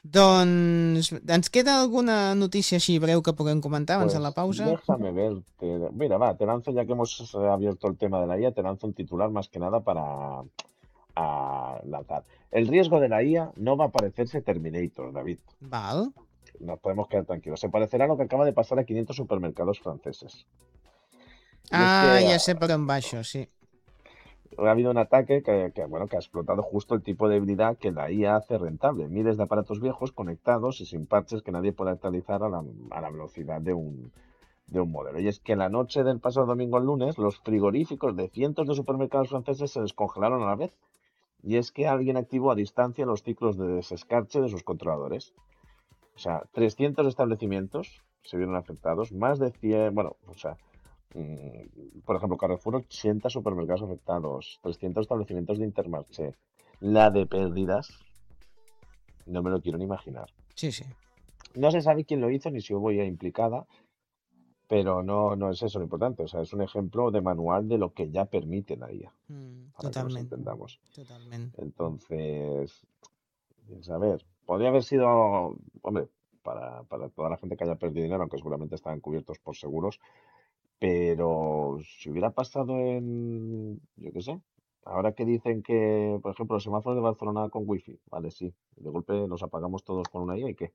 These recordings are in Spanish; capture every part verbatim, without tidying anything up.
Doncs ens queda alguna notícia així breu que puguem comentar abans de la Pues pausa? déjame ver. te- Mira, va, te lanzo, ya que hemos eh, abierto el tema de la I A, te lanzo un titular más que nada para a lanzar. El riesgo de la I A no va a parecerse Terminator, David. Val. Nos podemos quedar tranquilos. Se parecerá a lo que acaba de pasar a quinientos supermercados franceses. Y es Ah, que ja ha, sé per on va això, sí. ha habido un ataque que, que, bueno, que ha explotado justo el tipo de debilidad que la I A hace rentable. Miles de aparatos viejos conectados y sin parches que nadie puede actualizar a la, a la velocidad de un, de un modelo. Y es que la noche del pasado domingo al lunes, los frigoríficos de cientos de supermercados franceses se descongelaron a la vez. Y es que alguien activó a distancia los ciclos de desescarche de sus controladores. O sea, trescientos establecimientos se vieron afectados, más de cien, bueno, o sea, mm, por ejemplo, Carrefour, ochenta supermercados afectados, trescientos establecimientos de Intermarché. La de pérdidas, no me lo quiero ni imaginar. Sí, sí. No se sabe quién lo hizo ni si hubo I A implicada, pero no, no es eso lo importante. O sea, es un ejemplo de manual de lo que ya permite la I A, Mm, para que nos totalment, entendamos. totalment. Entonces, pues, a ver, podría haber sido, hombre, para, para toda la gente que haya perdido dinero, aunque seguramente estaban cubiertos por seguros, pero si hubiera pasado en, yo qué sé, ahora que dicen que, por ejemplo, los semáforos de Barcelona con wifi, vale, sí, de golpe los apagamos todos con una I A y qué,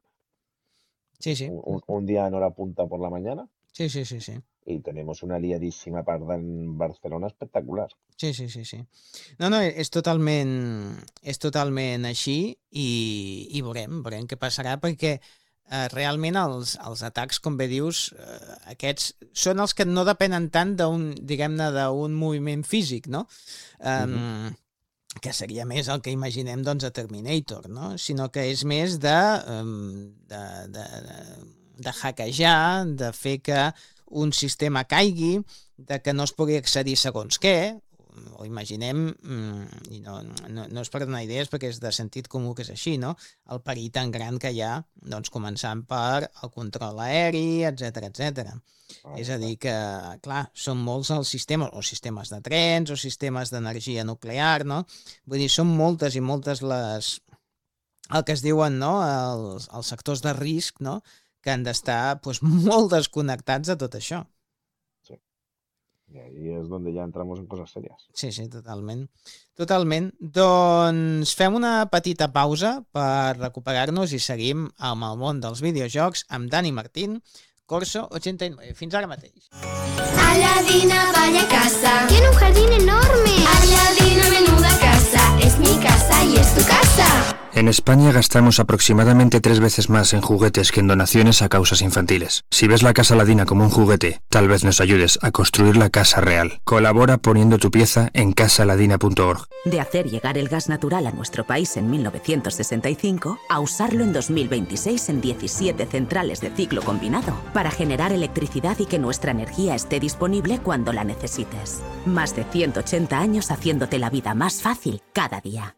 Sí, sí. un, un- un día en hora punta por la mañana Sí, sí, sí, sí. y tenemos una liadísima parda en Barcelona espectacular. Sí, sí, sí, sí. No, no, és totalment, és totalment així i, i veurem, veurem què passarà perquè eh, realment els, els atacs, com bé dius, eh, aquests són els que no depenen tant d'un, diguem-ne, d'un moviment físic, no? Ujú. Um, que seria més el que imaginem doncs a Terminator, no? Sinó que és més de, um, de, de, de, de hackejar, de fer que un sistema caigui, de que no es pugui accedir segons què, o imaginem, mm, i no, no, no és per donar idees perquè és de sentit comú que és així, no? El perill tan gran que hi ha, doncs començant per el control aeri, etc etcètera. Ahí És a está. dir que, clar, són molts els sistemes, o sistemes de trens, o sistemes d'energia nuclear, no? Vull dir, són moltes i moltes les, el que es diuen, no?, els, els sectors de risc, no?, que han d'estar pues, molt desconnectats de tot això. Sí. Y ahí es donde ya entramos en cosas serias. Sí, sí, totalment. Totalment. Doncs fem una petita pausa per recuperar-nos i seguim amb el món dels videojocs amb Dani Martín, Corso ochenta y nueve. Fins ara mateix. Aladina, vaya casa. Tiene un jardín enorme. Aladina, menuda casa. Es mi casa y es tu casa. En España gastamos aproximadamente tres veces más en juguetes que en donaciones a causas infantiles. Si ves la Casa Aladina como un juguete, tal vez nos ayudes a construir la casa real. Colabora poniendo tu pieza en casa aladina punto org. De hacer llegar el gas natural a nuestro país en mil novecientos sesenta y cinco a usarlo en dos mil veintiséis en diecisiete centrales de ciclo combinado para generar electricidad y que nuestra energía esté disponible cuando la necesites. Más de ciento ochenta años haciéndote la vida más fácil cada día.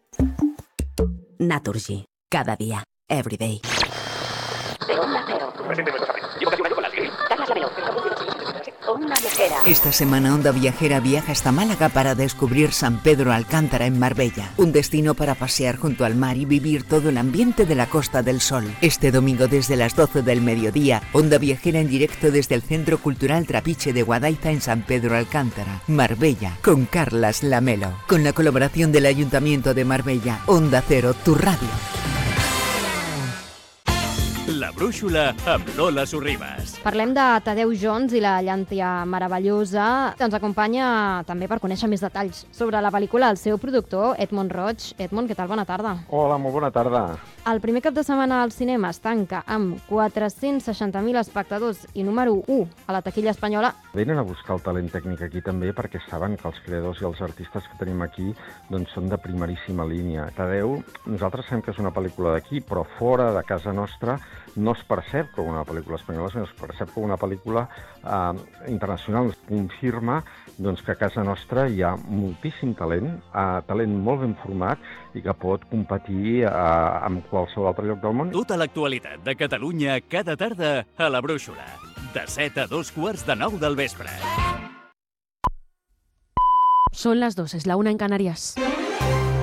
Naturgy. Cada día. Every day. Esta semana Onda Viajera viaja hasta Málaga para descubrir San Pedro Alcántara en Marbella, un destino para pasear junto al mar y vivir todo el ambiente de la Costa del Sol. Este domingo desde las doce del mediodía, Onda Viajera en directo desde el Centro Cultural Trapiche de Guadaiza en San Pedro Alcántara, Marbella, con Carlas Lamelo, con la colaboración del Ayuntamiento de Marbella. Onda Cero, tu radio. La brúixola amb Lola Sorribas. Parlem de Tadeu Jones i la llàntia meravellosa. Ens acompanya també per conèixer més detalls sobre la pel·lícula el seu productor, Edmond Roig. Edmond, què tal? Bona tarda. Hola, molt bona tarda. El primer cap de setmana al cinema es tanca amb quatre-cents seixanta mil espectadors i número u a la taquilla espanyola. Venen a buscar el talent tècnic aquí també perquè saben que els creadors i els artistes que tenim aquí doncs, són de primeríssima línia. Tadeu, nosaltres sabem que és una pel·lícula d'aquí, però fora de casa nostra no es percep com una pel·lícula espanyola, sinó es percep com una pel·lícula eh, internacional. Es confirma doncs, que a casa nostra hi ha moltíssim talent, eh, talent molt ben format i que pot competir eh, amb qualsevol altre lloc del món. Tota l'actualitat de Catalunya cada tarda a la brúixola. De set a dos quarts de nou del vespre. Son las dos, es la una en Canarias.